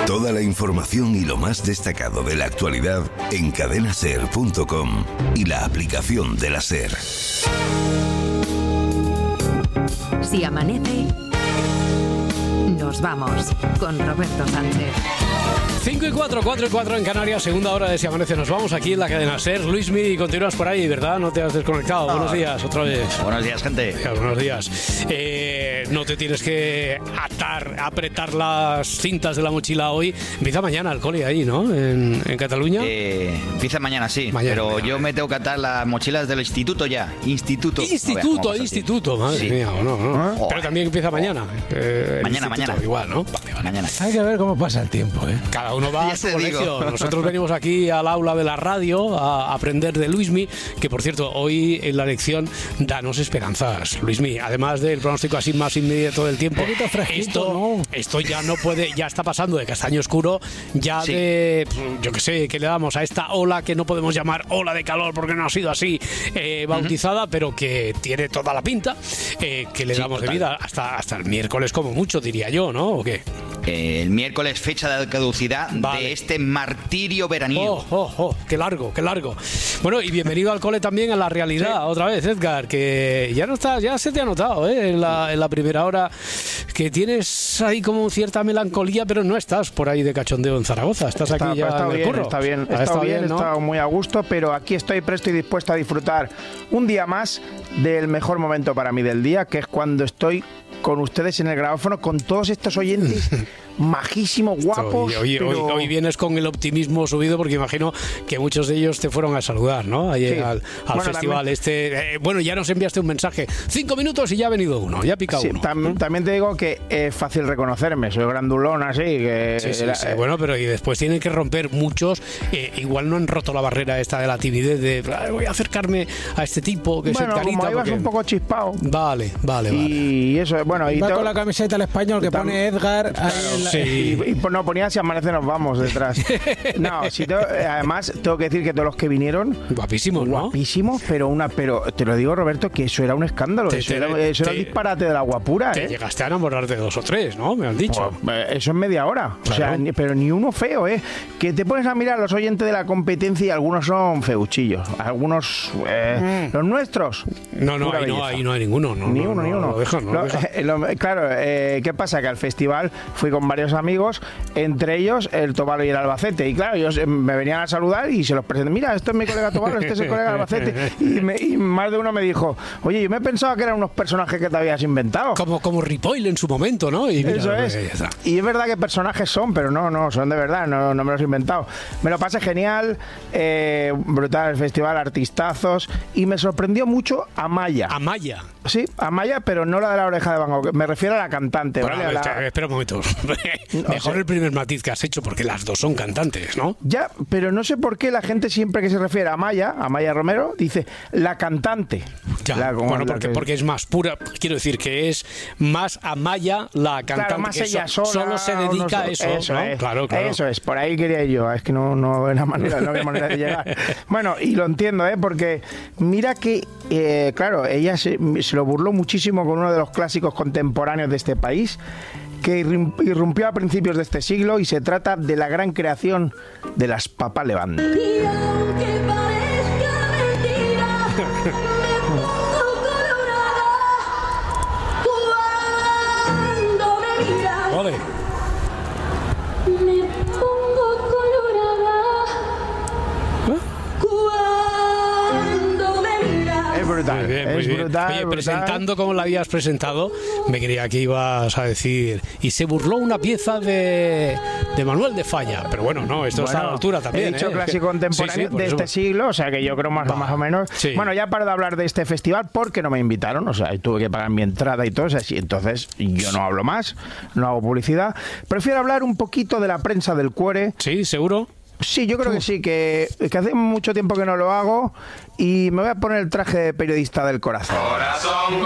Toda la información y lo más destacado de la actualidad en cadenaser.com y la aplicación de la SER. Si amanece, nos vamos con Roberto Sánchez. 5 y 4, 4 y 4 en Canarias, segunda hora de Si Amanece. Nos vamos aquí en la cadena SER. Luismi, continúas por ahí, ¿verdad? No te has desconectado. Buenos días, otra vez. Buenos días, gente. Buenos días. No te tienes que apretar las cintas de la mochila hoy. Empieza mañana el cole ahí, ¿no? En Cataluña. Empieza mañana, sí. Mañana. Yo me tengo que atar las mochilas del instituto ya. Instituto, madre mía, no. Pero también empieza mañana. Mañana. Igual, ¿no? Vale. Mañana. Hay que ver cómo pasa el tiempo, ¿eh? Cada uno va a su colegio. Nosotros venimos aquí al aula de la radio a aprender de Luismi, que por cierto, hoy en la lección danos esperanzas, Luismi. Además del pronóstico así más inmediato del tiempo, un poquito fresquito, ¿no? Esto ya no puede, ya está pasando de castaño oscuro, ya sí. De, yo qué sé, que le damos a esta ola que no podemos llamar ola de calor porque no ha sido así bautizada, pero que tiene toda la pinta, que le damos de vida hasta el miércoles como mucho, diría yo, ¿no? ¿O qué? El miércoles, fecha de caducidad de este martirio veraniego. Qué largo. Bueno, y bienvenido al cole también a la realidad, otra vez, Edgar, que ya no estás, ya se te ha notado, en la primera hora, que tienes ahí como cierta melancolía, pero no estás por ahí de cachondeo en Zaragoza, estás aquí ya en el curro. Está bien, ¿no? He estado muy a gusto, pero aquí estoy presto y dispuesto a disfrutar un día más del mejor momento para mí del día, que es cuando estoy con ustedes en el grabófono, con todos estos oyentes majísimos, guapos. Hoy vienes con el optimismo subido, porque imagino que muchos de ellos te fueron a saludar, ¿no? Ahí sí. al festival también, ya nos enviaste un mensaje, 5 minutos y ya ha venido uno, ya ha picado uno. También te digo que es fácil reconocerme, soy grandulón así. Que bueno, pero y después tienen que romper muchos, igual no han roto la barrera esta de la timidez de voy a acercarme a este tipo que es el carita. Como ibas un poco chispado. Vale. Y eso, bueno. Y va con la camiseta al español que pone Edgar. Y no ponía Si Amanece nos vamos detrás. Además tengo que decir que todos los que vinieron guapísimos, ¿no? Guapísimos, pero te lo digo, Roberto, que eso era un escándalo. Eso era el disparate de la guapura. Te llegaste a enamorar de 2 o 3, ¿no? Me han dicho. Pues, eso en media hora. Claro. O sea, pero ni uno feo, que te pones a mirar a los oyentes de la competencia y algunos son feuchillos, algunos los nuestros. Ahí no hay ninguno. Ni uno. Claro, ¿qué pasa? Que al festival fui con varios amigos, entre ellos el Tobalo y el Albacete, y claro, ellos me venían a saludar y se los presenté. Mira, esto es mi colega Tobalo, este es el colega Albacete, y más de uno me dijo, oye, yo me pensaba que eran unos personajes que te habías inventado. Como Ripoll en su momento, ¿no? Y mira, eso es. Y es verdad que personajes son, pero no, son de verdad, no me los he inventado. Me lo pasé genial, brutal el festival, artistazos, y me sorprendió mucho Amaya. ¿Amaya? Sí, Amaya, pero no la de la oreja de Van Gogh, me refiero a la cantante. Bueno, ¿vale? Espera un momento. Mejor el primer matiz que has hecho, porque las dos son cantantes, ¿no? Ya, pero no sé por qué la gente siempre que se refiere a Amaya Romero, dice la cantante. Ya, porque es más pura, quiero decir que es más Amaya la cantante. Claro, más ella sola. Solo se dedica a eso, ¿no? Es, claro. Eso es, por ahí quería yo, es que no había manera de llegar. Bueno, y lo entiendo, porque mira que, claro, ella se lo burló muchísimo con uno de los clásicos contemporáneos de este país, que irrumpió a principios de este siglo, y se trata de la gran creación de las Papá Levante. Ole. Es brutal. Oye, presentando como la habías presentado, me creía que ibas a decir y se burló una pieza de Manuel de Falla, pero bueno, no, esto está a la altura también. He dicho clásico contemporáneo de este siglo, o sea que yo creo más o menos. Sí. Bueno, ya paro de hablar de este festival porque no me invitaron, o sea, tuve que pagar mi entrada y todo eso, entonces yo no hablo más, no hago publicidad. Prefiero hablar un poquito de la prensa del cuore. Sí, seguro. Sí, yo creo que sí, que hace mucho tiempo que no lo hago, y me voy a poner el traje de periodista del corazón.